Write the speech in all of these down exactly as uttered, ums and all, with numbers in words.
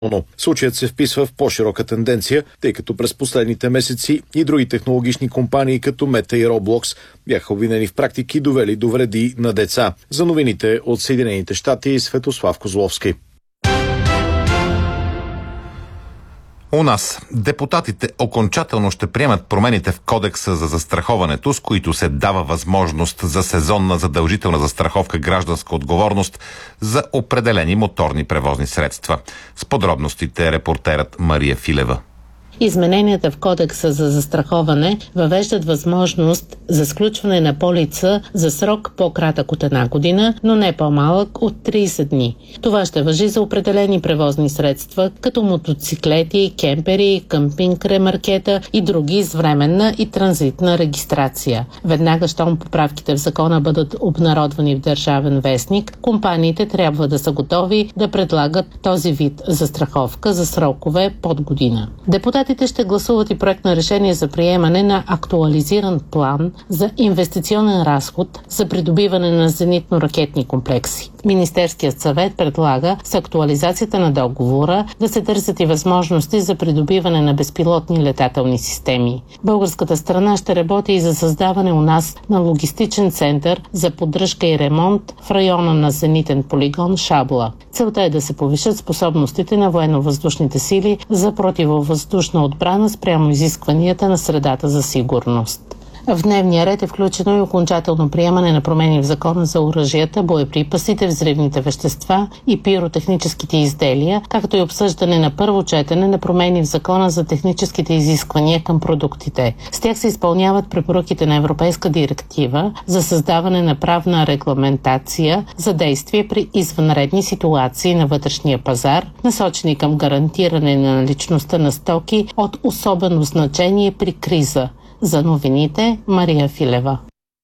Но случаят се вписва в по-широка тенденция, тъй като през последните месеци и други технологични компании като Мета и Roblox бяха обвинени в практики, довели до вреди на деца. За новините от Съединените щати, Светослав Козловски. У нас депутатите окончателно ще приемат промените в Кодекса за застраховането, с които се дава възможност за сезонна задължителна застраховка гражданска отговорност за определени моторни превозни средства. С подробностите репортерът Мария Филева. Измененията в Кодекса за застраховане въвеждат възможност за сключване на полица за срок по-кратък от една година, но не по-малък от трийсет дни. Това ще важи за определени превозни средства, като мотоциклети, кемпери, къмпинг ремаркета и други с временна и транзитна регистрация. Веднага, щом поправките в закона бъдат обнародвани в Държавен вестник, компаниите трябва да са готови да предлагат този вид застраховка за срокове под година. Депутатите ще гласуват и проект на решение за приемане на актуализиран план за инвестиционен разход за придобиване на зенитно-ракетни комплекси. Министерският съвет предлага с актуализацията на договора да се търсят и възможности за придобиване на безпилотни летателни системи. Българската страна ще работи и за създаване у нас на логистичен център за поддръжка и ремонт в района на зенитен полигон Шабла. Целта е да се повишат способностите на военно-въздушните сили за противовъздушна отбрана спрямо изискванията на средата за сигурност. В дневния ред е включено и окончателно приемане на промени в закона за оръжията, боеприпасите, взривните вещества и пиротехническите изделия, както и обсъждане на първо четене на промени в закона за техническите изисквания към продуктите. С тях се изпълняват препоръките на Европейска директива за създаване на правна регламентация за действие при извънредни ситуации на вътрешния пазар, насочени към гарантиране на наличността на стоки от особено значение при криза. За новините, Мария Филева.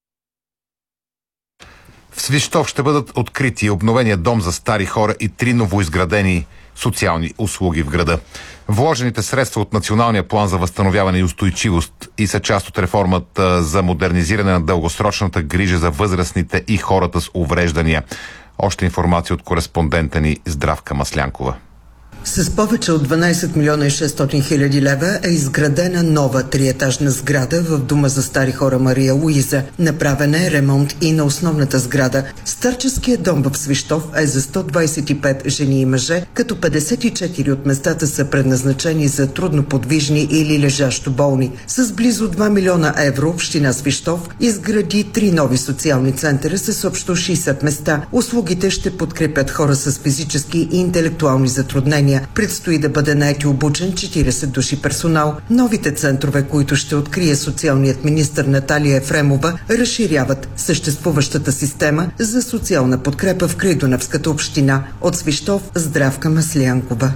В Свищов ще бъдат открити обновения дом за стари хора и три новоизградени социални услуги в града. Вложените средства от Националния план за възстановяване и устойчивост и са част от реформата за модернизиране на дългосрочната грижа за възрастните и хората с увреждания. Още информация от кореспондента ни Здравка Маслянкова. С повече от дванайсет милиона и шестстотин хиляди лева е изградена нова триетажна сграда в Дома за стари хора Мария Луиза. Направен е ремонт и на основната сграда. Старческият дом в Свищов е за сто двайсет и пет жени и мъже, като петдесет и четири от местата са предназначени за трудноподвижни или лежащо болни. С близо два милиона евро община Свищов изгради три нови социални центъра с общо шейсет места. Услугите ще подкрепят хора с физически и интелектуални затруднения. Предстои да бъде нает и обучен четирийсет души персонал. Новите центрове, които ще открие социалният министър Наталия Ефремова, разширяват съществуващата система за социална подкрепа в Крайдунавската община. От Свищов, Здравка Маслянкова.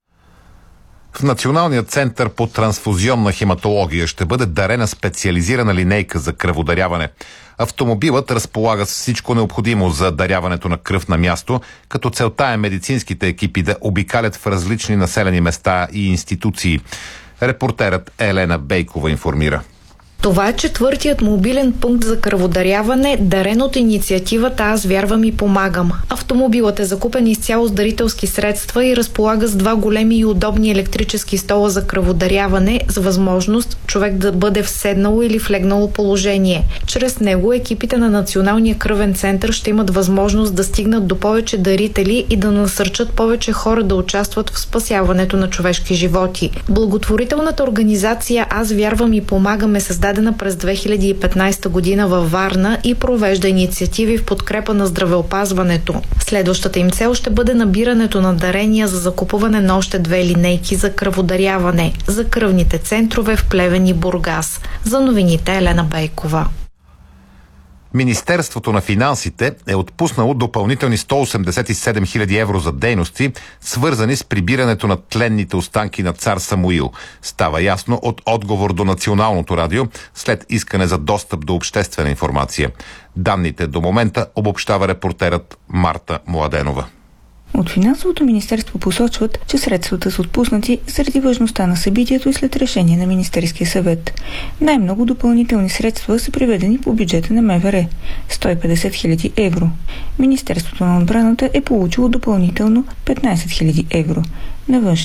В Националния център по трансфузионна хематология ще бъде дарена специализирана линейка за кръводаряване. Автомобилът разполага с всичко необходимо за даряването на кръв на място, като целта е медицинските екипи да обикалят в различни населени места и институции. Репортерът Елена Бейкова информира. Това е четвъртият мобилен пункт за кръводаряване, дарен от инициативата Аз вярвам и помагам. Автомобилът е закупен изцяло с дарителски средства и разполага с два големи и удобни електрически стола за кръводаряване, с възможност човек да бъде в седнало или в легнало положение. Чрез него екипите на Националния кръвен център ще имат възможност да стигнат до повече дарители и да насърчат повече хора да участват в спасяването на човешки животи. Благотворителната организация Аз вярвам и помагам е създадена през две хиляди и петнайсета година във Варна и провежда инициативи в подкрепа на здравеопазването. Следващата им цел ще бъде набирането на дарения за закупуване на още две линейки за кръводаряване за кръвните центрове в Плевен и Бургас. За новините Елена Бейкова. Министерството на финансите е отпуснало допълнителни сто осемдесет и седем хиляди евро за дейности, свързани с прибирането на тленните останки на цар Самуил. Става ясно от отговор до Националното радио след искане за достъп до обществена информация. Данните до момента обобщава репортерът Марта Младенова. От финансовото министерство посочват, че средствата са отпуснати заради важността на събитието и след решение на Министерския съвет. Най-много допълнителни средства са приведени по бюджета на МВР – сто и петдесет хиляди евро. Министерството на отбраната е получило допълнително петнайсет хиляди евро. На външни